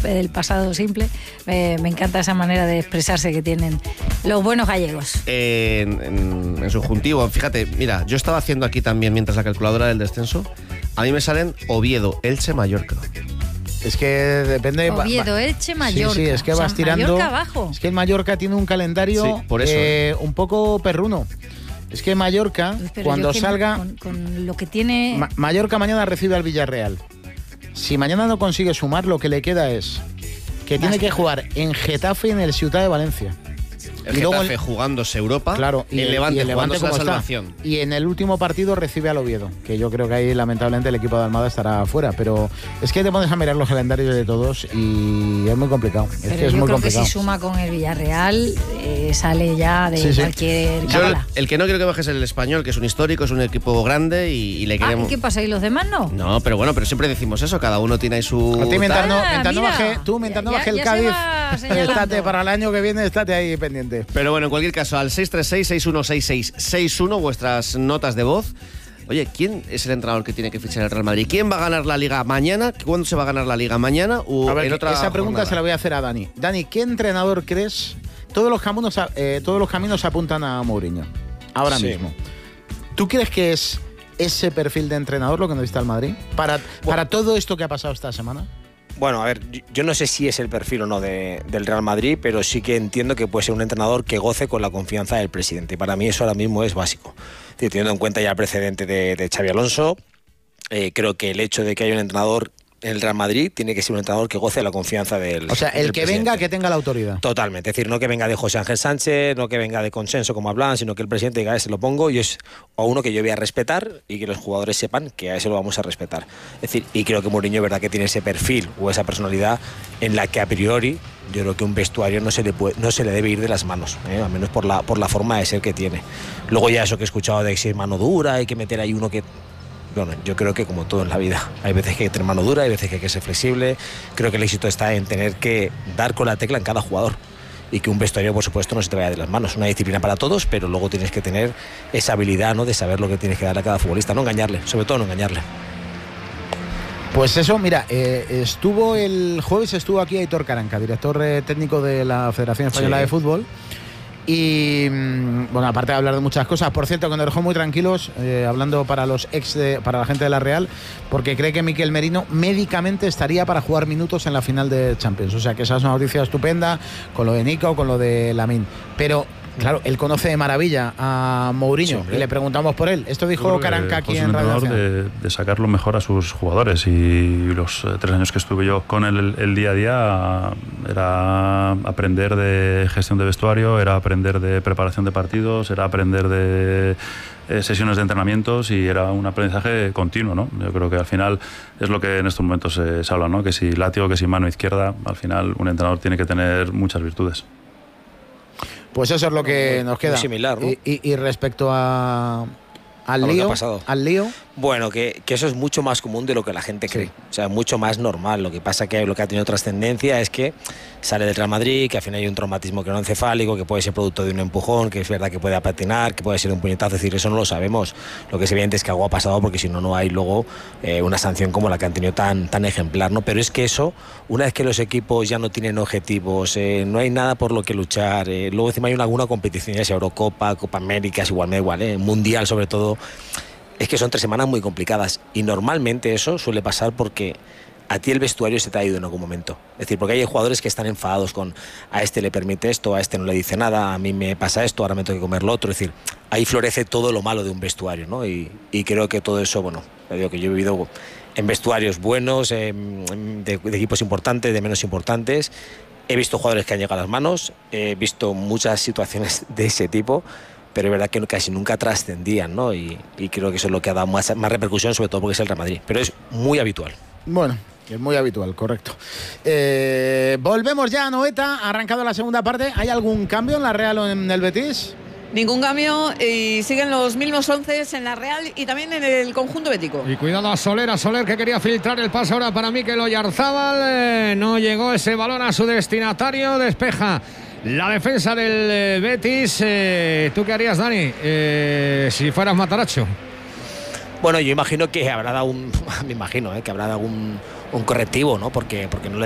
del pasado simple. Me encanta esa manera de expresarse que tienen los buenos gallegos. En subjuntivo, fíjate, mira, yo estaba haciendo aquí también, mientras la calculadora del descenso, a mí me salen Oviedo, Elche, Mallorca. Es que depende. Oviedo, Elche, Mallorca. Sí, es que vas tirando. Mallorca abajo. Es que el Mallorca tiene un calendario por eso, un poco perruno. Es que Mallorca, Pero cuando salga. Con lo que tiene. Mallorca mañana recibe al Villarreal. Si mañana no consigue sumar, lo que le queda es que tiene que jugar en Getafe y en el Ciutat de Valencia. El Getafe jugándose Europa, claro, y el Levante como la está. salvación. Y en el último partido recibe al Oviedo, que yo creo que ahí lamentablemente el equipo de Almada estará fuera, pero es que te pones a mirar los calendarios de todos y es muy complicado. Pero que es yo muy creo complicado. que si suma con el Villarreal sale ya de cualquier cábala. El que no quiero que baje es el Español, que es un histórico, es un equipo grande y le queremos. ¿Y qué pasa? ¿Y los demás no? No, pero bueno, pero siempre decimos eso, cada uno tiene ahí su. A ti mientras no baje el Cádiz, estate para el año que viene, estate ahí pendiente. Pero bueno, en cualquier caso, al 636-616661, vuestras notas de voz. Oye, ¿quién es el entrenador que tiene que fichar el Real Madrid? ¿Quién va a ganar la Liga mañana? ¿Cuándo se va a ganar la Liga mañana? ¿O a ver, en otra esa pregunta jornada? se la voy a hacer a Dani. Dani, ¿qué entrenador crees? Todos los caminos apuntan a Mourinho, ahora mismo. ¿Tú crees que es ese perfil de entrenador lo que necesita el Madrid? Para todo esto que ha pasado esta semana. Bueno, a ver, yo no sé si es el perfil o no del Real Madrid, pero sí que entiendo que puede ser un entrenador que goce con la confianza del presidente. Y para mí eso ahora mismo es básico. Teniendo en cuenta ya el precedente de Xabi Alonso, creo que el hecho de que haya un entrenador en el Real Madrid tiene que ser un entrenador que goce de la confianza del O sea, el que presidente. venga, que tenga la autoridad. Totalmente, es decir, no que venga de José Ángel Sánchez, no que venga de consenso como hablan, sino que el presidente diga, a ese lo pongo y es a uno que yo voy a respetar y que los jugadores sepan que a ese lo vamos a respetar. Es decir, y creo que Mourinho es verdad que tiene ese perfil o esa personalidad en la que a priori yo creo que un vestuario no se le debe ir de las manos, al menos por la forma de ser que tiene. Luego ya eso que he escuchado de que si es mano dura, hay que meter ahí uno que... Bueno, yo creo que como todo en la vida, hay veces que hay que tener mano dura, hay veces que hay que ser flexible. Creo que el éxito está en tener que dar con la tecla en cada jugador y que un vestuario, por supuesto, no se te vaya de las manos. Una disciplina para todos, pero luego tienes que tener esa habilidad, ¿no?, de saber lo que tienes que dar a cada futbolista, no engañarle, sobre todo no engañarle. Pues eso, mira, el jueves estuvo aquí Aitor Caranca, director técnico de la Federación Española de Fútbol. Y bueno, aparte de hablar de muchas cosas, por cierto, que nos dejó muy tranquilos, hablando para para la gente de la Real, porque cree que Mikel Merino médicamente estaría para jugar minutos en la final de Champions. O sea que esa es una noticia estupenda, con lo de Nico, con lo de Lamine. Pero claro, él conoce de maravilla a Mourinho y le preguntamos por él. Esto dijo Caranca aquí en Radio Nacional. De sacar lo mejor a sus jugadores, y los 3 años que estuve yo con él el día a día era aprender de gestión de vestuario, era aprender de preparación de partidos, era aprender de sesiones de entrenamientos, y era un aprendizaje continuo, ¿no? Yo creo que al final es lo que en estos momentos se habla, ¿no? Que si látigo, que si mano izquierda, al final un entrenador tiene que tener muchas virtudes. Pues eso es lo que nos queda. Muy similar, ¿no? Y respecto al lío. Bueno, que eso es mucho más común de lo que la gente cree. O sea, mucho más normal. Lo que pasa que lo que ha tenido trascendencia es que sale del Real Madrid, que al final hay un traumatismo craneoencefálico, que puede ser producto de un empujón, que es verdad que puede patinar, que puede ser un puñetazo. Es decir, eso no lo sabemos. Lo que es evidente es que algo ha pasado, porque si no, no hay luego una sanción como la que han tenido tan ejemplar, ¿no? Pero es que eso, una vez que los equipos ya no tienen objetivos, no hay nada por lo que luchar, luego encima hay alguna competición, ya sea Eurocopa, Copa América, es igual, me da igual, Mundial sobre todo. Es que son 3 semanas muy complicadas y normalmente eso suele pasar porque a ti el vestuario se te ha ido en algún momento. Es decir, porque hay jugadores que están enfadados con a este le permite esto, a este no le dice nada, a mí me pasa esto, ahora me tengo que comer lo otro. Es decir, ahí florece todo lo malo de un vestuario, ¿no? Y creo que todo eso, bueno, te digo que yo he vivido en vestuarios buenos, de equipos importantes, de menos importantes. He visto jugadores que han llegado a las manos, he visto muchas situaciones de ese tipo, pero es verdad que casi nunca trascendían, ¿no? Y creo que eso es lo que ha dado más repercusión, sobre todo porque es el Real Madrid. Pero es muy habitual. Bueno, es muy habitual, correcto. Volvemos ya a Noeta, ha arrancado la segunda parte. ¿Hay algún cambio en la Real o en el Betis? Ningún cambio, y siguen los mismos 11 en la Real y también en el conjunto bético. Y cuidado a Soler que quería filtrar el pase ahora para Mikel Oyarzábal. No llegó ese balón a su destinatario, despeja la defensa del Betis. ¿Tú qué harías, Dani, si fueras Matarazzo? Bueno, yo imagino que habrá dado que habrá dado un correctivo, ¿no? Porque no le